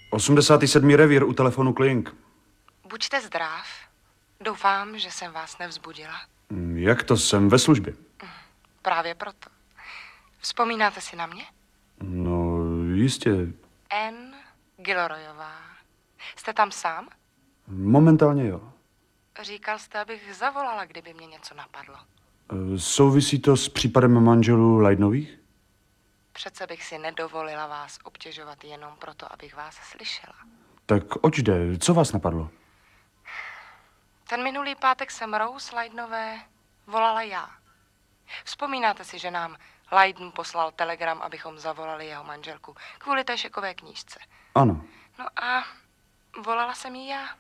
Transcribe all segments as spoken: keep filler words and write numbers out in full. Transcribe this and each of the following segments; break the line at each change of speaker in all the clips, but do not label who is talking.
osmdesátý sedmý revír u telefonu Klink.
Buďte zdrav. Doufám, že jsem vás nevzbudila.
Jak to, jsem ve službě?
Právě proto. Vzpomínáte si na mě?
No, jistě.
N. Gilroyová. Jste tam sám?
Momentálně jo.
Říkal jste, abych zavolala, kdyby mě něco napadlo.
Souvisí to s případem manželů Leidnových?
Přece bych si nedovolila vás obtěžovat jenom proto, abych vás slyšela.
Tak oč jde? Co vás napadlo?
Ten minulý pátek jsem Rose Leidnové volala já. Vzpomínáte si, že nám Leiden poslal telegram, abychom zavolali jeho manželku kvůli té šekové knížce?
Ano.
No a volala jsem jí já.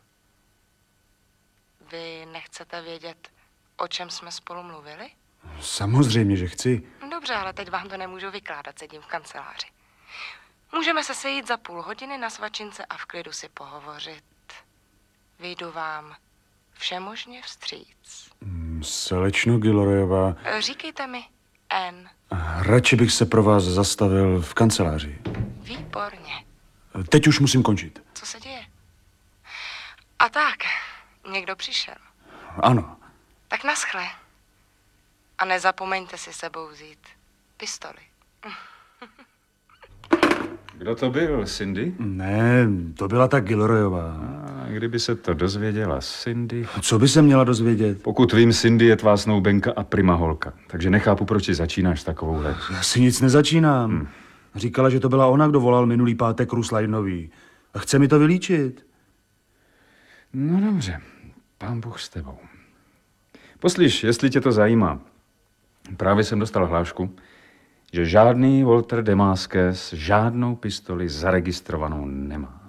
Vy nechcete vědět, o čem jsme spolu mluvili?
Samozřejmě, že chci.
Dobře, ale teď vám to nemůžu vykládat, sedím v kanceláři. Můžeme se sejít za půl hodiny na svačince a v klidu si pohovořit. Vyjdu vám všemožně vstříc.
Slečno Gilroyová.
Říkejte mi, N.
Radši bych se pro vás zastavil v kanceláři.
Výborně.
Teď už musím končit.
Co se děje? A tak, někdo přišel.
Ano.
Tak naschle. A nezapomeňte si sebou vzít pistoli.
Kdo to byl, Cindy?
Ne, to byla ta Gilroyová.
A kdyby se to dozvěděla Cindy...
Co by se měla dozvědět?
Pokud vím, Cindy je tvá snoubenka a prima holka. Takže nechápu, proč si začínáš s takovouhle.
Já si nic nezačínám. Hmm. Říkala, že to byla ona, kdo volal minulý pátek Rus Leidnový. A chce mi to vylíčit.
No dobře, pán Bůh s tebou. Poslyš, jestli tě to zajímá. Právě jsem dostal hlášku, že žádný Walter Demaskes žádnou pistoli zaregistrovanou nemá.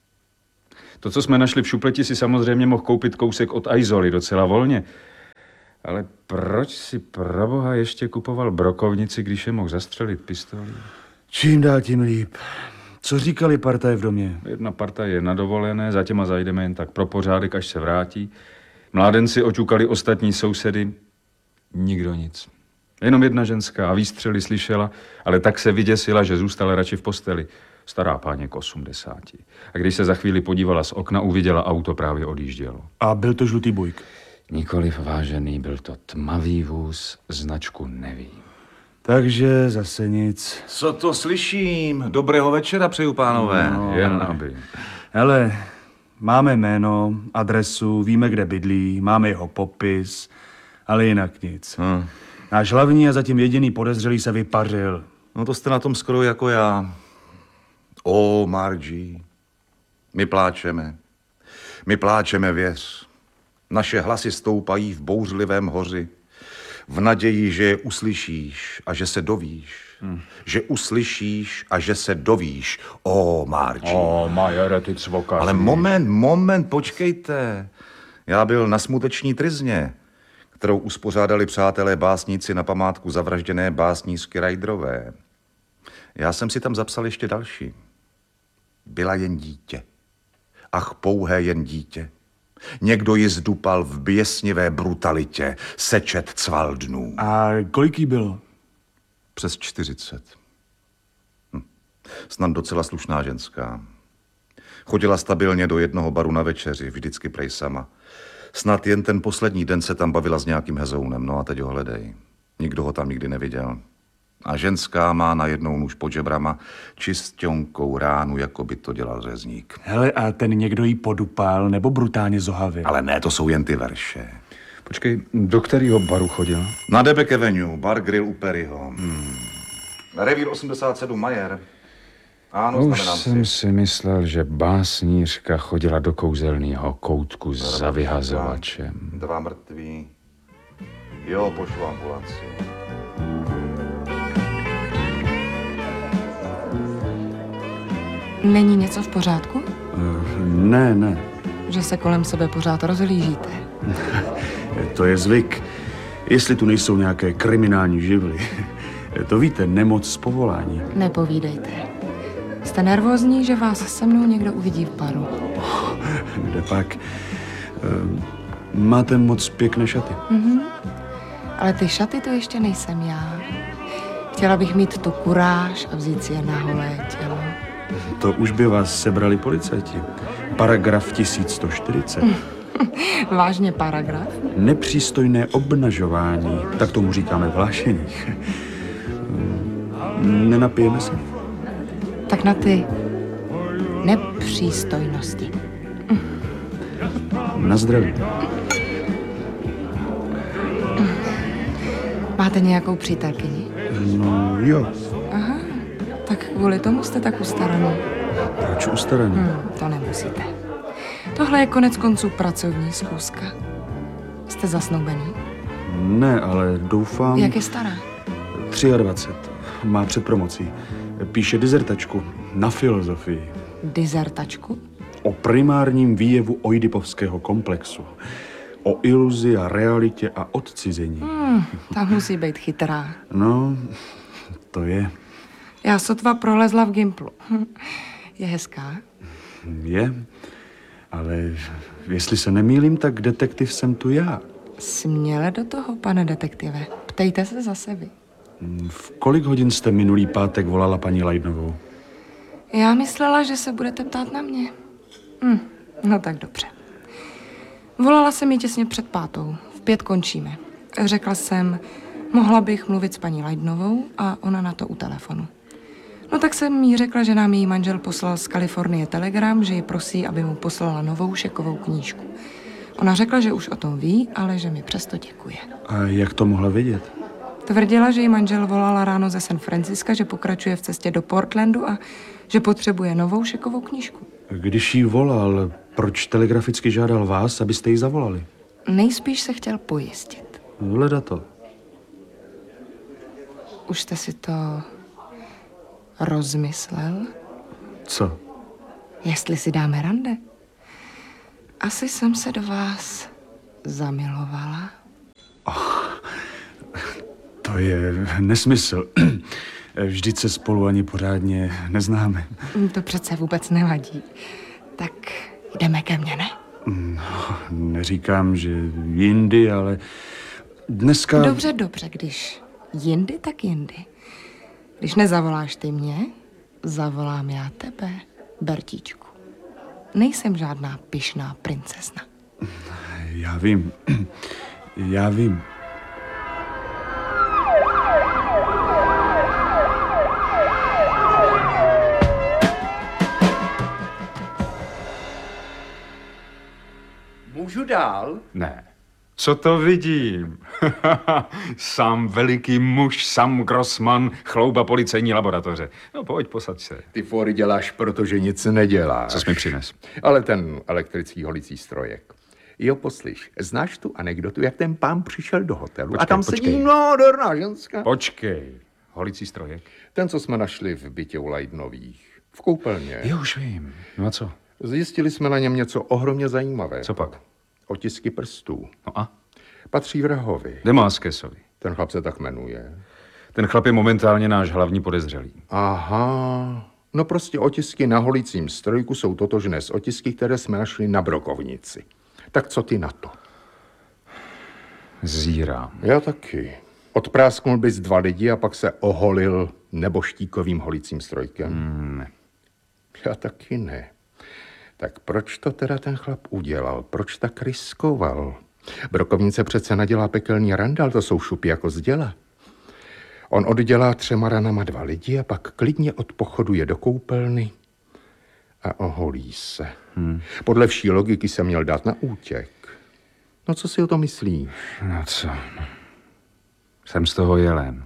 To, co jsme našli v šupleti, si samozřejmě mohl koupit kousek od Aizoly docela volně. Ale proč si proboha ještě kupoval brokovnici, když je mohl zastřelit pistoli?
Čím dál tím líp. Co říkali partaj v domě?
Jedna partaj je na dovolené, za těma zajdeme jen tak pro pořádek, až se vrátí. Mládenci oťukali ostatní sousedy. Nikdo nic. Jenom jedna ženská a výstřely slyšela, ale tak se vyděsila, že zůstala radši v posteli. Stará páně k osmdesáti. A když se za chvíli podívala z okna, uviděla auto právě odjíždělo.
A byl to žlutý bujk?
Nikoliv, vážený, byl to tmavý vůz, značku nevím.
Takže zase nic.
Co to slyším? Dobrého večera přeju, pánové.
No, jen aby.
Hele, máme jméno, adresu, víme, kde bydlí, máme jeho popis, ale jinak nic.
Hmm.
Náš hlavní a zatím jediný podezřelý se vypařil.
No to jste na tom skoro jako já. O, Margie, my pláčeme. My pláčeme, věř. Naše hlasy stoupají v bouřlivém hoři. V naději, že je uslyšíš a že se dovíš. Hmm. Že uslyšíš a že se dovíš. O, Margie.
O, majere, ty cvokaři.
Ale moment, moment, počkejte. Já byl na smuteční tryzně, kterou uspořádali přátelé básníci na památku zavražděné básnířky Rajdrové. Já jsem si tam zapsal ještě další. Byla jen dítě. Ach, pouhé jen dítě. Někdo ji zdupal v běsnivé brutalitě, sečet cval dnů.
A kolik jí bylo?
Přes čtyřicet. Hm. Snad docela slušná ženská. Chodila stabilně do jednoho baru na večeři, vždycky prej sama. Snad jen ten poslední den se tam bavila s nějakým hezounem, no a teď ho hledej. Nikdo ho tam nikdy neviděl. A ženská má na jednou nůž pod žebrama čistěnkou ránu, jako by to dělal řezník.
Hele, a ten někdo jí podupal nebo brutálně zohavil?
Ale ne, to jsou jen ty verše.
Počkej, do kterého baru chodila?
Na Debek Avenue, bar grill u Perryho. Hmm. Revír osmdesát sedm Majer. Ano,
už jsem si. si myslel, že básnířka chodila do kouzelného koutku za vyhazovačem.
Dva mrtví. Jo, pošlu ambulanci.
Není něco v pořádku?
Ne, ne.
Že se kolem sebe pořád rozhlížíte?
To je zvyk. Jestli tu nejsou nějaké kriminální živly. To víte, nemoc z povolání.
Nepovídejte. Jste nervózní, že vás se mnou někdo uvidí v baru?
Kde pak? Máte moc pěkné šaty.
Mhm. Ale ty šaty to ještě nejsem já. Chtěla bych mít tu kuráž a vzít si je na holé tělo.
To už by vás sebrali policajti. Paragraf tisíc sto čtyřicet.
Vážně paragraf?
Nepřístojné obnažování, tak tomu říkáme v hlášeních. Nenapijeme se?
Tak na ty nepřístojnosti.
Na zdraví.
Máte nějakou přítelkyni?
No jo.
Aha, tak kvůli tomu jste tak ustaraný.
Proč ustaraný?
Hmm, to nemusíte. Tohle je konec konců pracovní schůzka. Jste zasnoubený?
Ne, ale doufám...
Jak je stará?
dvacet tři. Má před promocí. Píše dizertačku na filozofii.
Dizertačku?
O primárním výjevu oidipovského komplexu. O iluzi a realitě a odcizení.
Hmm, ta musí být chytrá.
No, to je.
Já sotva prolezla v Gimplu. Je hezká?
Je, ale jestli se nemýlím, tak detektiv jsem tu já.
Směle do toho, pane detektive. Ptejte se zase vy.
V kolik hodin jste minulý pátek volala paní Leidnovou?
Já myslela, že se budete ptát na mě. Hm, no tak dobře. Volala jsem ji těsně před pátou. V pět končíme. Řekla jsem, mohla bych mluvit s paní Leidnovou a ona na to u telefonu. No tak jsem jí řekla, že nám její manžel poslal z Kalifornie telegram, že ji prosí, aby mu poslala novou šekovou knížku. Ona řekla, že už o tom ví, ale že mi přesto děkuje.
A jak to mohla vědět?
Tvrdila, že jí manžel volala ráno ze San Franciska, že pokračuje v cestě do Portlandu a že potřebuje novou šekovou knížku.
Když jí volal, proč telegraficky žádal vás, abyste ji zavolali?
Nejspíš se chtěl pojistit.
Hleda to.
Už jste si to rozmyslel?
Co?
Jestli si dáme rande? Asi jsem se do vás zamilovala.
To je nesmysl. Vždyť se spolu ani pořádně neznáme.
To přece vůbec nevadí. Tak jdeme ke mně, ne?
No, neříkám, že jindy, ale dneska...
Dobře, dobře, když jindy, tak jindy. Když nezavoláš ty mě, zavolám já tebe, Bertíčku. Nejsem žádná pyšná princezna.
Já vím. Já vím.
Můžu dál?
Ne. Co to vidím? Sám veliký muž, Sam Grossman, chlouba policejní laboratoře. No pojď, posaď se.
Ty fóry děláš, protože nic neděláš.
Co jsi mi přines?
Ale ten elektrický holicí strojek. Jo, poslyš, znáš tu anekdotu, jak ten pán přišel do hotelu
Počkej,
a tam
počkej.
sedí nádherná ženská?
Počkej. Holicí strojek?
Ten, co jsme našli v bytě u Leidnových. V koupelně.
Jo, už vím. No a co?
Zjistili jsme na něm něco ohromně zajímavého.
Co pak?
Otisky prstů.
No a?
Patří vrahovi.
Demáskesovi.
Ten chlap se tak jmenuje.
Ten chlap je momentálně náš hlavní podezřelý.
Aha. No prostě otisky na holicím strojku jsou totožné s otisky, které jsme našli na brokovnici. Tak co ty na to?
Zírám.
Já taky. Odprásknul bys dva lidi a pak se oholil neboštíkovým holicím strojkem?
Mm, ne.
Já taky ne. Tak proč to teda ten chlap udělal? Proč tak riskoval? Brokovnice přece nadělá pekelný randál, to jsou šupy jako z děla. On oddělá třema ranama dva lidi a pak klidně od pochodu je do koupelny a oholí se. Hmm. Podle vší logiky se měl dát na útěk. No co si o to myslíš?
No co? Jsem z toho jelen.